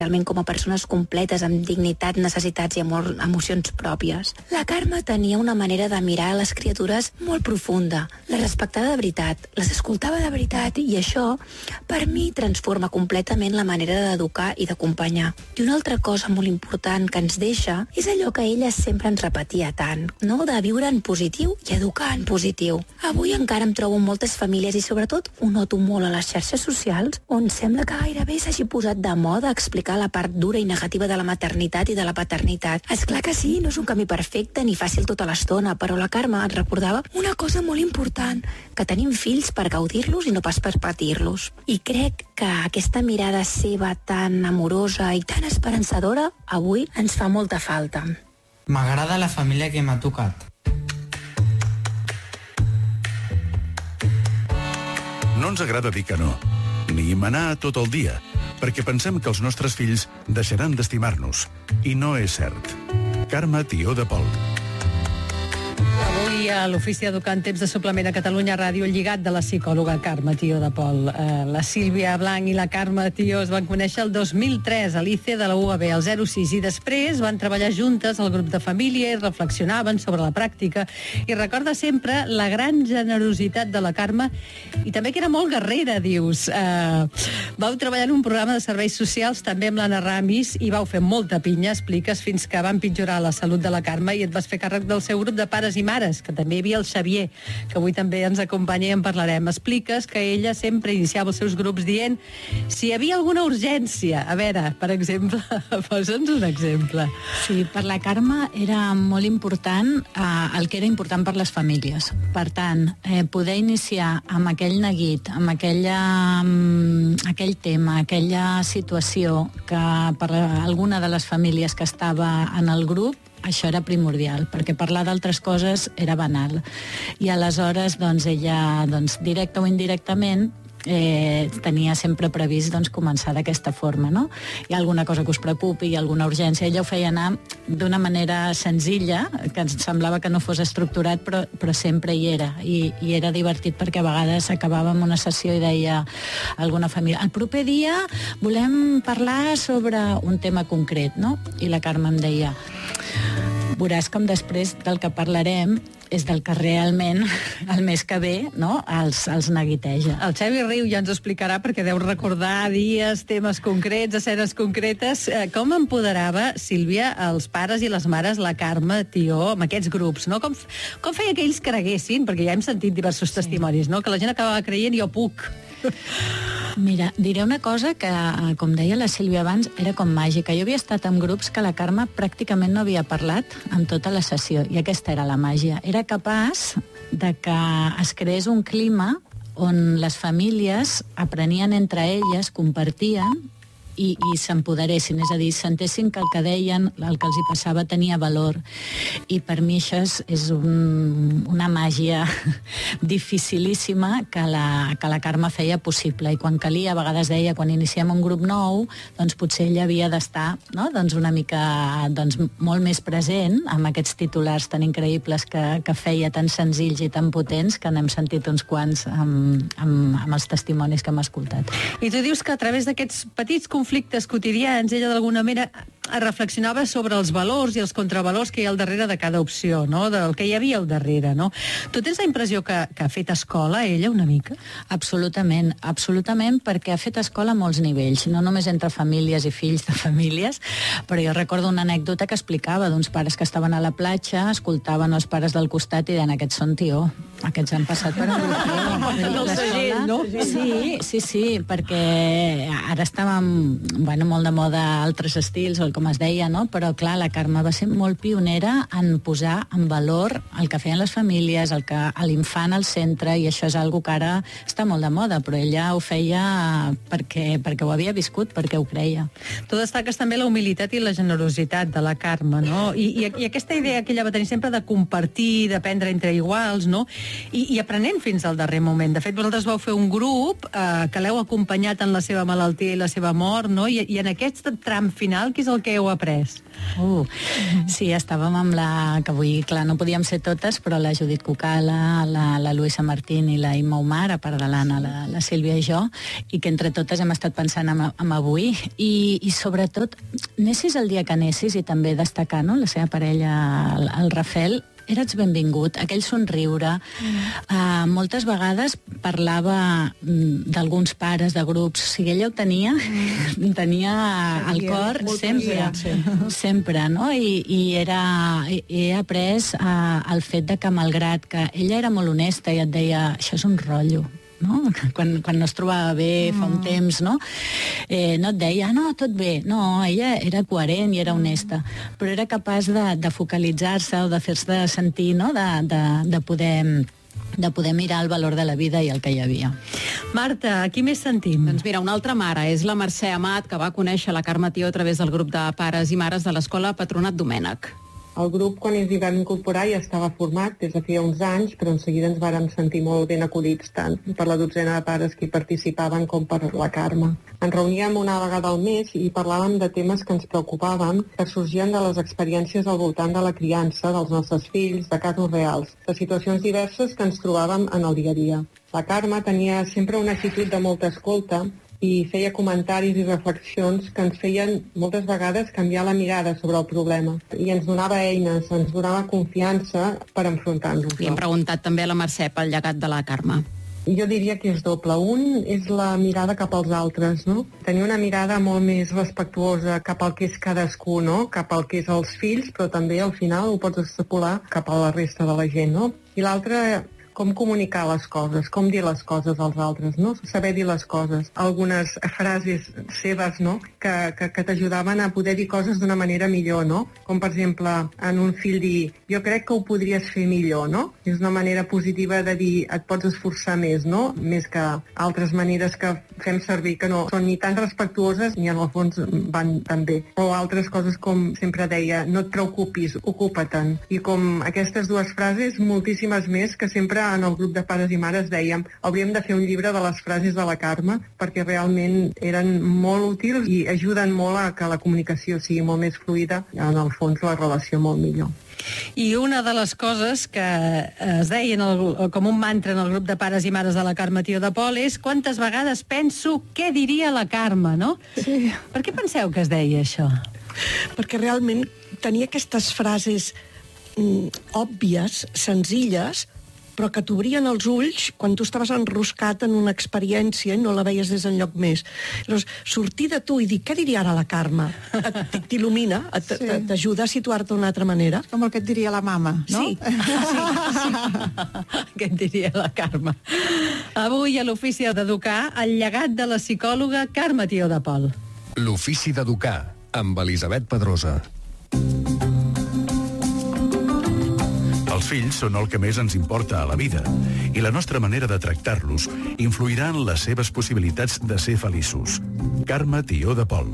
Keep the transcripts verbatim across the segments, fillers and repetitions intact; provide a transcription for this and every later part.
realment com a persones completes, amb dignitat, necessitats i amor, emocions pròpies. La Carme tenia una manera de mirar a les criatures molt profunda. Les respectava de veritat, les escoltava de veritat, i això, per mi, transforma completament la manera d'educar i d'acompanyar. I una altra cosa molt important que ens deixa és allò que ella sempre ens repetia tant, no? De viure en positiu i educar en positiu. Avui encara em trobo moltes famílies i sobretot ho noto molt a les xarxes socials, on sembla que gairebé s'hagi posat de moda explicar la part dura i negativa de la maternitat i de la paternitat. És clar que sí, no és un camí perfecte ni fàcil tota l'estona, però la Carme ens recordava una cosa molt important, que tenim fills per gaudir-los i no pas per patir-los. I crec que aquesta mirada seva tan amorosa i tan esperançadora avui ens fa molta falta. M'agrada la família que m'ha tocat. No ens agrada dir que no, ni manar tot el dia, perquè pensem que els nostres fills deixaran d'estimar-nos. I no és cert. Carme Tió de Pol. Avui a l'Ofici Educant Temps de Suplement a Catalunya Ràdio, lligat de la psicòloga Carme Tió de Pol. Eh, la Sílvia Blanc i la Carme Tió es van conèixer el dos mil tres a l'I C E de la U A B, al zero sis, i després van treballar juntes al grup de família i reflexionaven sobre la pràctica. I recorda sempre la gran generositat de la Carme i també que era molt guerrera, dius. Eh, vau treballar en un programa de serveis socials també amb l'Anna Ramis i vau fer molta pinya, expliques, fins que va empitjorar la salut de la Carme i et vas fer càrrec del seu grup de pares i mares, que també hi havia el Xavier, que avui també ens acompanya i en parlarem. Expliques que ella sempre iniciava els seus grups dient si hi havia alguna urgència. A veure, per exemple, posa'ns un exemple. Sí, per la Carme era molt important eh, el que era important per les famílies. Per tant, eh, poder iniciar amb aquell neguit, amb aquella, amb aquell tema, aquella situació que per alguna de les famílies que estava en el grup, això era primordial, perquè parlar d'altres coses era banal. I aleshores, doncs, ella, doncs, directe o indirectament, eh, tenia sempre previst, doncs, començar d'aquesta forma, no? Hi ha alguna cosa que us preocupi, hi ha alguna urgència. Ella ho feia anar d'una manera senzilla, que ens semblava que no fos estructurat, però, però sempre hi era. I, I era divertit perquè a vegades acabàvem una sessió i deia alguna família, el proper dia volem parlar sobre un tema concret, no? I la Carme em deia, veuràs com després del que parlarem és del que realment el mes que ve, no?, els, els neguiteja. El Xavi riu, ja ens ho explicarà, perquè deu recordar dies, temes concrets, escenes concretes. Com empoderava, Sílvia, els pares i les mares, la Carme Tió, amb aquests grups, no? Com, com feia que ells creguessin, perquè ja hem sentit diversos sí. testimonis, no?, que la gent acabava creient jo puc. Mira, diré una cosa que, com deia la Sílvia abans, era com màgica. Jo havia estat en grups que la Carme pràcticament no havia parlat en tota la sessió, i aquesta era la màgia. Era capaç de que es creés un clima on les famílies aprenien entre elles, compartien i, i s'empoderessin, és a dir, sentessin que el que deien, el que els hi passava tenia valor. I per mi això és, és un, una màgia dificilíssima que la, que la Carme feia possible. I quan calia, a vegades deia, quan iniciem un grup nou, doncs potser ella havia d'estar, no?, doncs una mica, doncs, molt més present amb aquests titulars tan increïbles que, que feia, tan senzills i tan potents, que n'hem sentit uns quants amb, amb, amb els testimonis que hem escoltat. I tu dius que a través d'aquests petits conflictes quotidians, ella d'alguna manera reflexionava sobre els valors i els contravalors que hi ha al darrere de cada opció, no?, del que hi havia al darrere, no? Tu tens la impressió que, que ha fet escola, ella, una mica? Absolutament, absolutament, perquè ha fet escola a molts nivells, no només entre famílies i fills de famílies, però jo recordo una anècdota que explicava d'uns pares que estaven a la platja, escoltaven els pares del costat i deien, aquests són tió, aquests han passat per un grup. No? Sí, sí, sí, perquè ara estàvem, bueno, molt de moda altres estils, o com es deia, no? Però clar, la Carme va ser molt pionera en posar en valor el que feien les famílies, el que l'infant al centre, i això és algo que ara està molt de moda, però ella ho feia perquè, perquè ho havia viscut, perquè ho creia. Tu destaques també la humilitat i la generositat de la Carme, no? I, i, i aquesta idea que ella va tenir sempre de compartir, d'aprendre entre iguals, no? I, i aprenent fins al darrer moment. De fet, vosaltres vau fer un grup eh, que l'heu acompanyat en la seva malaltia i la seva mort, no? I, i en aquest tram final, que és el el que heu après? Uh, sí, estàvem amb la... que avui, clar, no podíem ser totes, però la Judit Cucala, la, la Luisa Martín i la Imma Omar, a part de l'Anna, la, la Sílvia i jo, i que entre totes hem estat pensant en, en avui, i, i sobretot, anessis el dia que anessis, i també destacar, no?, la seva parella, el, el Rafel, eres benvingut, aquell somriure. Mm. Uh, moltes vegades parlava mm, d'alguns pares, de grups, o sigui, ella ho tenia, mm. tenia al cor sempre, sempre, no? I, i era, he après uh, el fet de que, malgrat que ella era molt honesta i et deia, això és un rotllo, no? Quan, quan no es trobava bé fa un mm. temps, no? Eh, no et deia, ah, no, tot bé. No, ella era coherent i era honesta, però era capaç de, de focalitzar-se o de fer-se sentir, no?, de, de, de poder... de poder mirar el valor de la vida i el que hi havia. Marta, qui més sentim? Doncs mira, una altra mare és la Mercè Amat, que va conèixer la Carme Tió a través del grup de pares i mares de l'escola Patronat Domènec. El grup, quan ens hi vam incorporar, ja estava format des de feia uns anys, però en seguida ens vàrem sentir molt ben acollits, tant per la dotzena de pares que hi participaven com per la Carme. Ens reuníem una vegada al mes i parlàvem de temes que ens preocupaven, que sorgien de les experiències al voltant de la criança dels nostres fills, de casos reals, de situacions diverses que ens trobàvem en el dia a dia. La Carme tenia sempre una actitud de molta escolta i feia comentaris i reflexions que ens feien moltes vegades canviar la mirada sobre el problema. I ens donava eines, ens donava confiança per enfrontar-nos. Li hem preguntat també a la Mercè pel llegat de la Carme. Jo diria que és doble. Un és la mirada cap als altres, no? Tenir una mirada molt més respectuosa cap al que és cadascú, no? Cap al que és els fills, però també al final ho pots extrapolar cap a la resta de la gent, no? I l'altre, com comunicar les coses, com dir les coses als altres, no? Saber dir les coses. Algunes frases seves, no?, que, que, que t'ajudaven a poder dir coses d'una manera millor, no? Com, per exemple, en un fill dir, jo crec que ho podries fer millor, no? És una manera positiva de dir, et pots esforçar més, no? Més que altres maneres que fem servir que no són ni tan respectuoses ni en el fons van tan bé. O altres coses com sempre deia, no et preocupis, ocupa-te'n. I com aquestes dues frases, moltíssimes més que sempre en el grup de pares i mares dèiem hauríem de fer un llibre de les frases de la Carme perquè realment eren molt útils i ajuden molt a que la comunicació sigui molt més fluida, en el fons la relació molt millor. I una de les coses que es deien el, com un mantra en el grup de pares i mares de la Carme Tió de Pol és quantes vegades penso què diria la Carme, no? Sí. Per què penseu que es deia això? Perquè realment tenia aquestes frases mm, òbvies, senzilles, però que t'obrien els ulls quan tu estaves enroscat en una experiència i no la veies des d'enlloc més. Llavors, sortir de tu i dir, què diria ara la Carme? T'il·lumina, sí. T'ajuda a situar-te d'una altra manera. Com el que et diria la mama, no? Sí. sí, sí. Què et diria la Carme? Avui a l'Ofici d'Educar, el llegat de la psicòloga Carme Tió de Pol. L'Ofici d'Educar, amb Elisabet Pedrosa. Els fills són el que més ens importa a la vida i la nostra manera de tractar-los influirà en les seves possibilitats de ser feliços. Carme Tió de Pol.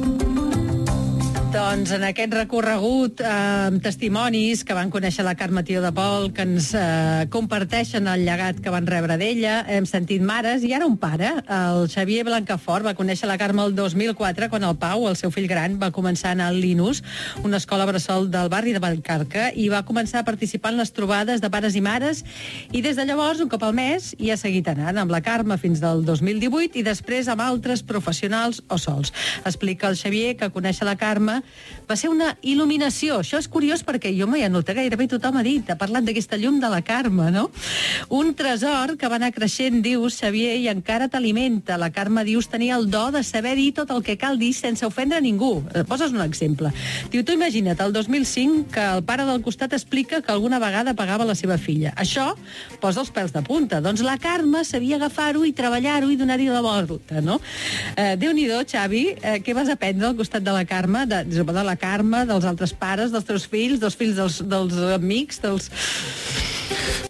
Doncs en aquest recorregut eh, amb testimonis que van conèixer la Carme Tió de Pol, que ens eh, comparteixen el llegat que van rebre d'ella, hem sentit mares i ara un pare. El Xavier Blancafort va conèixer la Carme el dos mil quatre quan el Pau, el seu fill gran, va començar a anar al Linus, una escola bressol del barri de Vallcarca, i va començar a participar en les trobades de pares i mares i des de llavors, un cop al mes, hi ha seguit anant amb la Carme fins del dos mil divuit i després amb altres professionals o sols. Explica el Xavier que conèixer la Carme va ser una il·luminació. Això és curiós perquè jo m'hi anoto, gairebé tothom ha dit, ha parlat d'aquesta llum de la Carme, no? Un tresor que va anar creixent, dius, Xavier, i encara t'alimenta. La Carme, dius, tenia el do de saber dir tot el que cal dir sense ofendre a ningú. Poses un exemple. Diu, tu imagina't, el dos mil cinc, que el pare del costat explica que alguna vegada pagava la seva filla. Això posa els pèls de punta. Doncs la Carme sabia agafar-ho i treballar-ho i donar-hi la volta, no? Eh, Déu-n'hi-do, Xavi, eh, què vas aprendre al costat de la Carme, de, de la Carme, dels altres pares, dels teus fills, dels fills dels, dels amics, dels...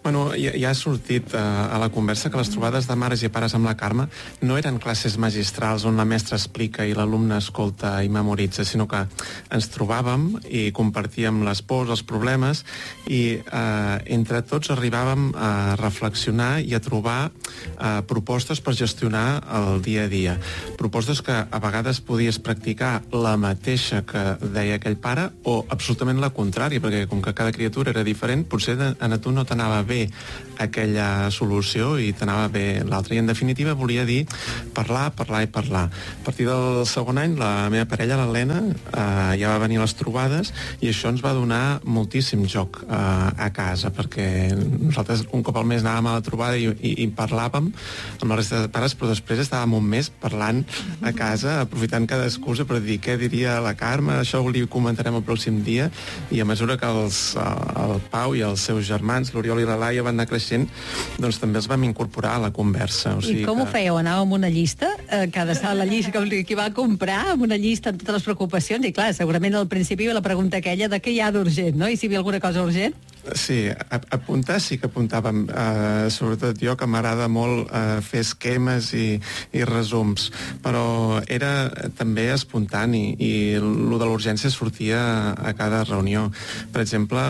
Bueno, ja, ja ha sortit uh, a la conversa que les trobades de mares i pares amb la Carme no eren classes magistrals on la mestra explica i l'alumne escolta i memoritza, sinó que ens trobàvem i compartíem les pors, els problemes, i uh, entre tots arribàvem a reflexionar i a trobar uh, propostes per gestionar el dia a dia. Propostes que a vegades podies practicar la mateixa que deia aquell pare o absolutament la contrària, perquè com que cada criatura era diferent, potser a tu no t'anava bé aquella solució i t'anava bé l'altra. I en definitiva volia dir parlar, parlar i parlar. A partir del segon any la meva parella, l'Helena, eh, ja va venir a les trobades i això ens va donar moltíssim joc eh, a casa, perquè nosaltres un cop al mes anàvem a la trobada i, i, i parlàvem amb la resta de pares, però després estàvem un mes parlant a casa, aprofitant cada excusa per dir què diria la Carme, això ho li comentarem el pròxim dia, i a mesura que els, el Pau i els seus germans, l'Oriol i la Laia, van anar creixent, doncs també els vam incorporar a la conversa. O sigui I com que... ho fèieu? Anàveu amb una llista? Eh, cada sala, la llista, com qui va comprar, amb una llista amb totes les preocupacions, i clar, segurament al principi la pregunta aquella de què hi ha d'urgent, no? I si hi havia alguna cosa urgent? Sí, a, apuntar sí que apuntàvem, eh, sobretot jo, que m'agrada molt eh, fer esquemes i, i resums, però era també espontani i el de l'urgència sortia a cada reunió. Per exemple,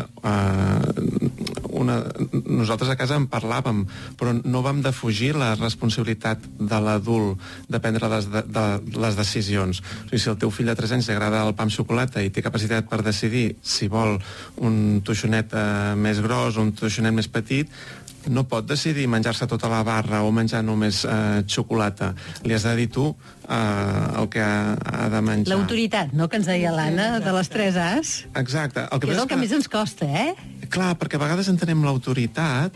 eh, una, nosaltres a casa en parlàvem, però no vam defugir la responsabilitat de l'adult de prendre les, de, de, les decisions. O sigui, si al teu fill de tres anys li agrada el pa amb xocolata i té capacitat per decidir si vol un toixonet eh, més gros o un toixonet més petit, no pot decidir menjar-se tota la barra o menjar només eh, xocolata. Li has de dir tu eh, el que ha, ha de menjar. L'autoritat, no?, que ens deia l'Anna, de les tres As. Exacte. El que, que és el que, que més ens costa, eh? Clar, perquè a vegades entenem l'autoritat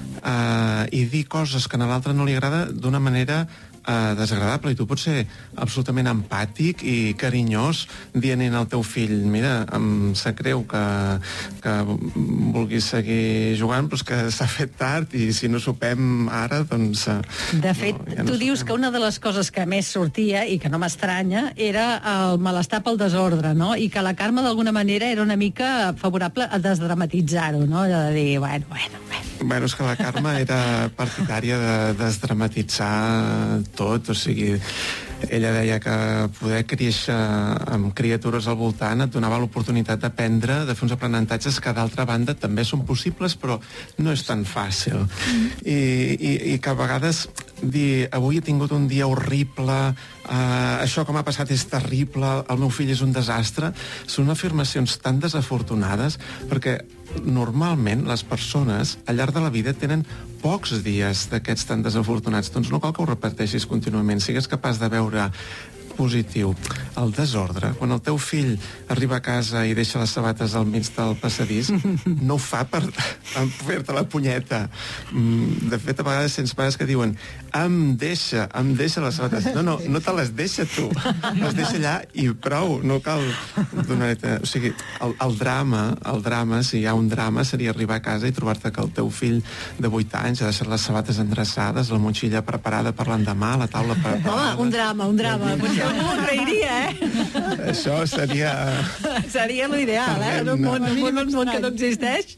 eh, i dir coses que a l'altre no li agrada d'una manera Uh, desagradable, i tu pots ser absolutament empàtic i carinyós dient al teu fill, mira, em sap greu que, que vulguis seguir jugant, però és que s'ha fet tard i si no sopem ara, doncs... Uh, de fet, no, ja no tu dius sopem. Que una de les coses que més sortia, i que no m'estranya, era el malestar pel desordre, no? I que la Carme d'alguna manera era una mica favorable a desdramatitzar-ho, no? De dir, bueno, bueno, bueno. Bueno, és que la Carme era partidària de desdramatitzar tot, o sigui, ella deia que poder créixer amb criatures al voltant et donava l'oportunitat d'aprendre, de fer uns aprenentatges que d'altra banda també són possibles, però no és tan fàcil. I, i, i que a vegades dir, avui he tingut un dia horrible, uh, això que m'ha passat és terrible, el meu fill és un desastre, són afirmacions tan desafortunades, perquè normalment les persones al llarg de la vida tenen pocs dies d'aquests tan desafortunats, doncs no cal que ho repeteixis contínuament, sigues capaç de veure positiu. El desordre, quan el teu fill arriba a casa i deixa les sabates al mig del passadís, no ho fa per fer-te la punyeta. De fet, a vegades sents pares que diuen em deixa, em deixa les sabates. No, no, no te les deixa tu. Les deixa allà i prou, no cal donar-te... O sigui, el, el drama, el drama, si hi ha un drama, seria arribar a casa i trobar-te que el teu fill de vuit anys ha deixat les sabates endreçades, la motxilla preparada per l'endemà, la taula preparada... Home, un drama, un drama. Algú es reiria, eh? Això seria... Seria l'ideal, eh? En un món, un món, un món que no existeix.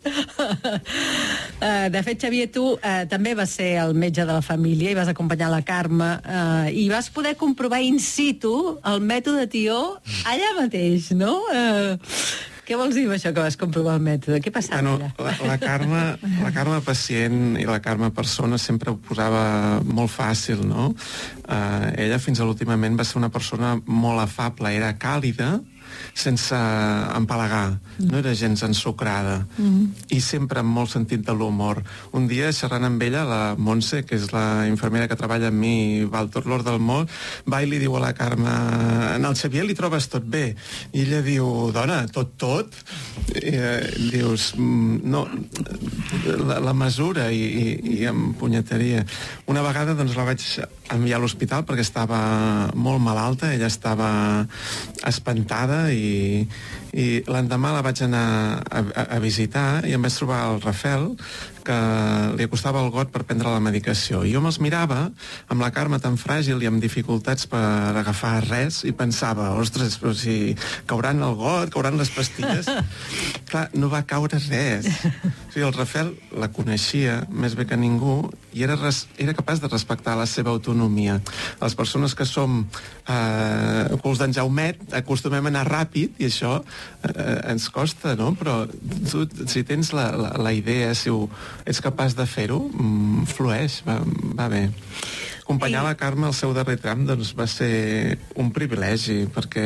Uh, de fet, Xavier, tu uh, també vas ser el metge de la família i vas acompanyar la Carme uh, i vas poder comprovar in situ el mètode Tió allà mateix, no? Uh, Què vols dir amb això que vas comprovar el mètode? Què passava bueno, allà? La, la, Carme, la Carme pacient i la Carme persona sempre ho posava molt fàcil, no? Uh, ella fins a l'últimament va ser una persona molt afable, era càlida, sense empalagar, no era gens ensucrada, mm-hmm. i sempre amb molt sentit de l'humor. Un dia, xerrant amb ella, la Montse, que és la infermera que treballa amb mi i va al tot l'or del món, va i li diu a la Carme, en el Xavier li trobes tot bé? I ella diu, dona, tot, tot? I eh, dius, no, la, la mesura, i, i, i em punyetaria. Una vegada, doncs, la vaig enviar a l'hospital perquè estava molt malalta, ella estava espantada, i, i l'endemà la vaig anar a, a, a visitar i em vaig trobar el Rafel, que li acostava el got per prendre la medicació. I jo me'ls mirava, amb la Carme tan fràgil i amb dificultats per agafar res, i pensava, ostres, però si cauran el got, cauran les pastilles... Clar, no va caure res. O sigui, el Rafel la coneixia més bé que ningú i era, res, era capaç de respectar la seva autonomia. Les persones que som eh, culs d'en Jaumet acostumem a anar ràpid i això eh, ens costa, no? Però tu, si tens la, la, la idea, si ho, ets capaç de fer-ho, mm, flueix, va, va bé. Acompanyar la Carme al seu darrer tram doncs, va ser un privilegi, perquè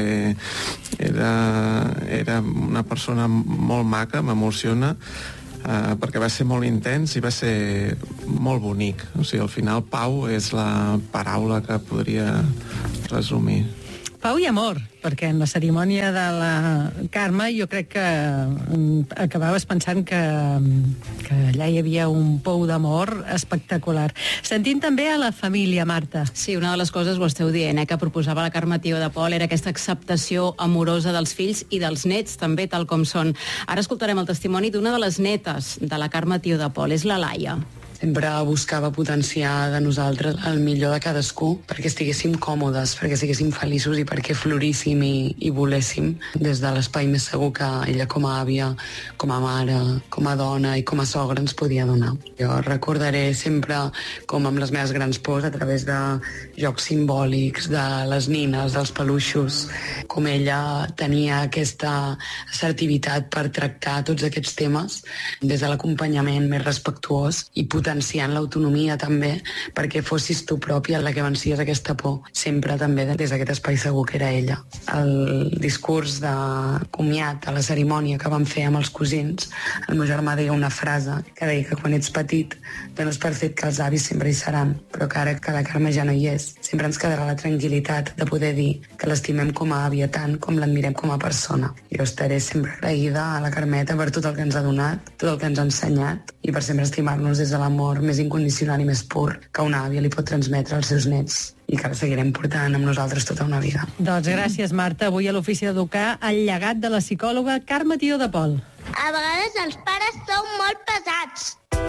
era, era una persona molt maca, m'emociona, eh, perquè va ser molt intens i va ser molt bonic. O sigui, al final, pau és la paraula que podria resumir. Pau i amor, perquè en la cerimònia de la Carme jo crec que acabaves pensant que, que allà hi havia un pou d'amor espectacular. Sentint també a la família, Marta. Sí, una de les coses, ho esteu dient, eh, que proposava la Carme Tió de Pol era aquesta acceptació amorosa dels fills i dels nets, també, tal com són. Ara escoltarem el testimoni d'una de les netes de la Carme Tió de Pol, és la Laia. Sempre buscava potenciar de nosaltres el millor de cadascú perquè estiguéssim còmodes, perquè estiguéssim feliços i perquè floríssim i, i voléssim des de l'espai més segur que ella com a àvia, com a mare, com a dona i com a sogra ens podia donar. Jo recordaré sempre com amb les meves grans pors a través de jocs simbòlics, de les nines, dels peluixos, com ella tenia aquesta assertivitat per tractar tots aquests temes des de l'acompanyament més respectuós i potenciar potenciant l'autonomia també perquè fossis tu pròpia la que vencies aquesta por, sempre també des d'aquest espai segur que era ella. El discurs de comiat a la cerimònia que vam fer amb els cosins, el meu germà deia una frase que deia que quan ets petit dones per fet que els avis sempre hi seran, però que ara que la Carme ja no hi és, sempre ens quedarà la tranquil·litat de poder dir que l'estimem com a àvia tant com l'admirem com a persona. Jo estaré sempre agraïda a la Carmeta per tot el que ens ha donat, tot el que ens ha ensenyat i per sempre estimar-nos des de l'amor més incondicional i més pur que una àvia li pot transmetre als seus nets i que la seguirem portant amb nosaltres tota una vida. Doncs gràcies, Marta. Avui a l'Ofici d'Educar el llegat de la psicòloga Carme Tió de Pol. A vegades els pares són molt pesats.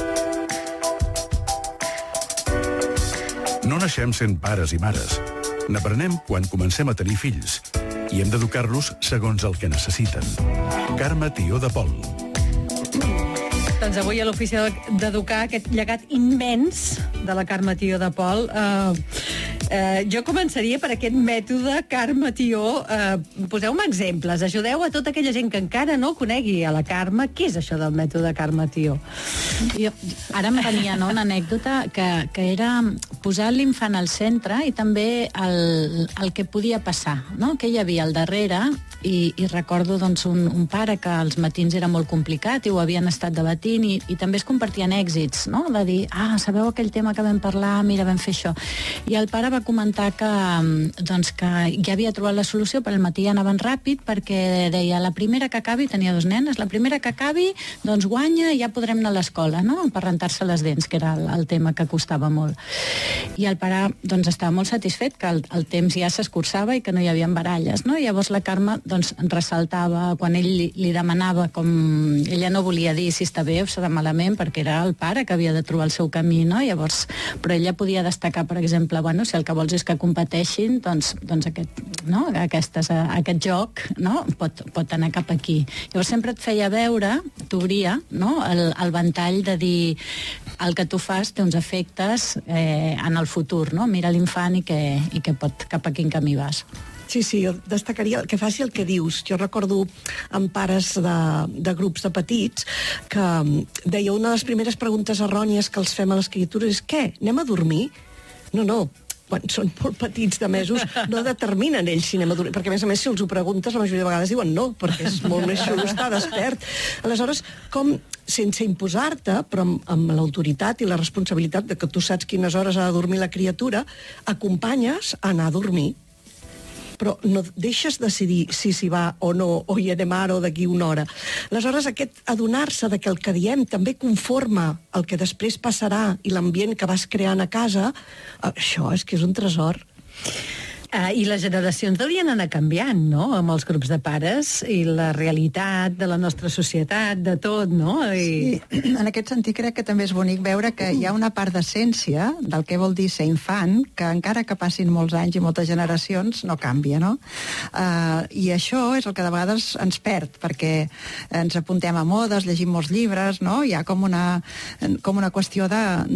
No naixem sent pares i mares. N'aprenem quan comencem a tenir fills i hem d'educar-los segons el que necessiten. Carme Tió de Pol. Doncs avui a l'Ofici d'Educar aquest llegat immens de la Carme Tió de Pol. Uh, uh, jo començaria per aquest mètode Carme Tió. Uh, poseu-me exemples, ajudeu a tota aquella gent que encara no conegui a la Carme. Què és això del mètode Carme Tió? Jo, ara em venia, no?, una anècdota que, que era posar l'infant al centre i també el, el que podia passar, no?, que hi havia al darrere. I, i recordo doncs, un, un pare que als matins era molt complicat i ho havien estat debatint i, i també es compartien èxits, no?, de dir, ah, sabeu aquell tema que vam parlar, mira, vam fer això. I el pare va comentar que, doncs, que ja havia trobat la solució, però al matí anaven ràpid perquè deia, la primera que acabi, tenia dos nenes, la primera que acabi, doncs guanya i ja podrem anar a l'escola, no?, per rentar-se les dents, que era el, el tema que costava molt. I el pare doncs, estava molt satisfet que el, el temps ja s'escurçava i que no hi havia baralles, no? I llavors la Carme doncs ressaltava, quan ell li, li demanava, com ella no volia dir si està bé o està malament, perquè era el pare que havia de trobar el seu camí, no? Llavors, però ella podia destacar, per exemple, bueno, si el que vols és que competeixin, doncs, doncs aquest, no? Aquestes, aquest joc, no?, pot, pot anar cap aquí. Llavors sempre et feia veure, t'obria, no?, el, el ventall de dir el que tu fas té uns efectes eh, en el futur, no? Mira l'infant i que, i que pot, cap a quin camí vas. Sí, sí, jo destacaria que faci el que dius. Jo recordo amb pares de, de grups de petits que deia una de les primeres preguntes errònies que els fem a les criatures és què, anem a dormir? No, no, quan són molt petits de mesos no determinen ells si anem a dormir, perquè a més a més si els ho preguntes la majoria de vegades diuen no, perquè és molt més xulo estar despert. Aleshores, com sense imposar-te, però amb, amb l'autoritat i la responsabilitat de que tu saps quines hores ha de dormir la criatura, acompanyes a anar a dormir, però no deixes decidir si s'hi va o no, o hi anem ara o d'aquí una hora. Aleshores, aquest adonar-se de que el que diem també conforma el que després passarà i l'ambient que vas creant a casa, això és que és un tresor. Uh, I les generacions haurien d'anar canviant, no?, amb els grups de pares i la realitat de la nostra societat, de tot, no? I... Sí, en aquest sentit crec que també és bonic veure que hi ha una part d'essència del que vol dir ser infant, que encara que passin molts anys i moltes generacions, no canvia, no? Uh, I això és el que de vegades ens perd, perquè ens apuntem a modes, llegim molts llibres, no? Hi ha com una, com una qüestió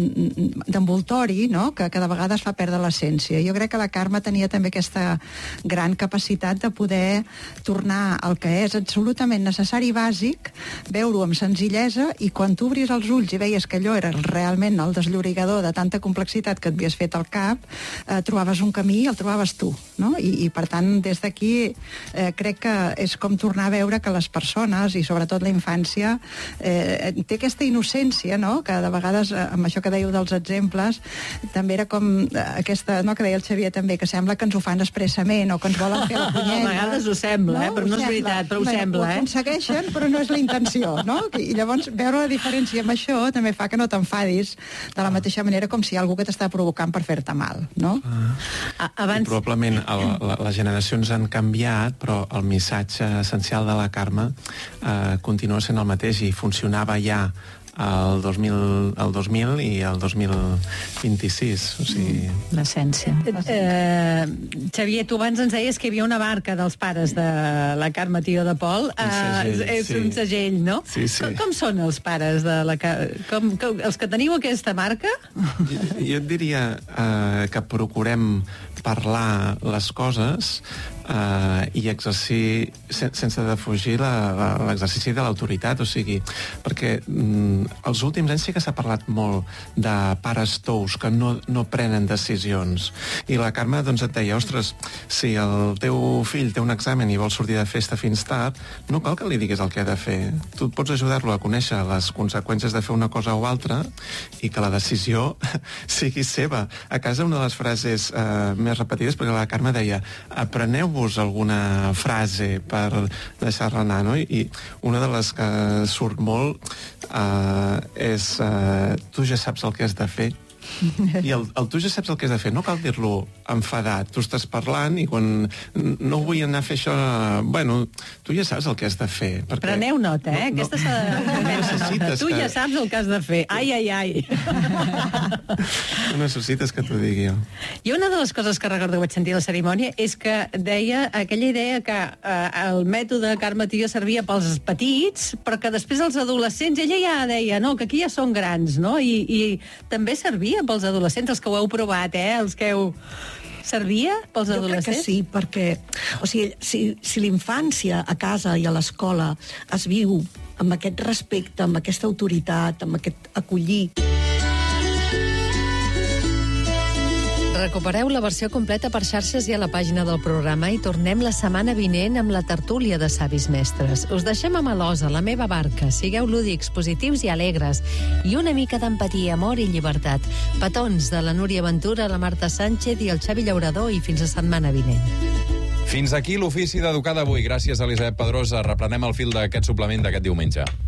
d'envoltori, no?, que, que de vegades fa perdre l'essència. Jo crec que la Carme tenia també aquesta gran capacitat de poder tornar al que és absolutament necessari i bàsic, veure-ho amb senzillesa, i quan tu obris els ulls i veies que allò era realment el desllorigador de tanta complexitat que et havies fet al cap, eh, trobaves un camí i el trobaves tu, no? I, i per tant, des d'aquí eh, crec que és com tornar a veure que les persones, i sobretot la infància, eh, té aquesta innocència, no?, que de vegades, eh, amb això que dèieu dels exemples, també era com aquesta, no?, que deia el Xavier també, que sembla que ens ho fan expressament o que ens volen fer la punyeta. A vegades ho sembla, no? eh? Però no és veritat, però ho Bé, sembla, ho eh? Ho aconsegueixen, però no és la intenció, no? I llavors veure la diferència amb això també fa que no t'enfadis de la mateixa manera com si hi ha algú que t'està provocant per fer-te mal, no? Ah. Abans... Probablement el, la, les generacions han canviat, però el missatge essencial de la Carme eh, continua sent el mateix i funcionava ja el dos mil, el dos mil i el dos mil vint-i-sis, o sigui... L'essència. Eh, Xavier, tu abans ens deies que hi havia una barca dels pares de la Carme Tió de Pol. Uh, segell, és sí. un segell, no? Sí, sí. Com, com són els pares de la com, com, els que teniu aquesta marca? Jo, jo et diria uh, que procurem parlar les coses uh, i exercir sen sense defugir l'exercici de l'autoritat, o sigui, perquè mm, els últims anys sí que s'ha parlat molt de pares tous que no, no prenen decisions, i la Carme doncs et deia, ostres, si el teu fill té un examen i vol sortir de festa fins tard, no cal que li diguis el que ha de fer, tu pots ajudar-lo a conèixer les conseqüències de fer una cosa o altra i que la decisió sigui seva. A casa una de les frases eh, més repetides, perquè la Carme deia, apreneu-vos alguna frase per deixar-la anar, no? I una de les que surt molt uh, és uh, tu ja saps el que has de fer. I el, el tu ja saps el que has de fer, no cal dir-lo enfadat, tu estàs parlant i quan no vull anar a fer això, bueno, tu ja saps el que has de fer. Perquè... Preneu nota, eh? No, Aquesta s'ha de... no necessites tu que... ja saps el que has de fer. Ai, ai, ai. No necessites que t'ho digui jo. I una de les coses que recordo que vaig sentir a la cerimònia és que deia aquella idea que eh, el mètode Carme Tió servia pels petits, però que després els adolescents, ella ja deia, no, que aquí ja són grans, no? I, i també servia pels adolescents, els que ho heu provat, eh? Els que heu... Servia pels adolescents? Jo crec que sí, perquè o sigui, si, si l'infància a casa i a l'escola es viu amb aquest respecte, amb aquesta autoritat, amb aquest acollir... Recupereu la versió completa per xarxes i a la pàgina del programa i tornem la setmana vinent amb la tertúlia de savis mestres. Us deixem amb Alosa, la meva barca. Sigueu lúdics, positius i alegres. I una mica d'empatia, amor i llibertat. Petons de la Núria Ventura, la Marta Sánchez i el Xavi Llaurador, i fins la setmana vinent. Fins aquí l'ofici d'educar d'avui. Gràcies a Elisabet Pedrosa. Reprenem el fil d'aquest suplement d'aquest diumenge.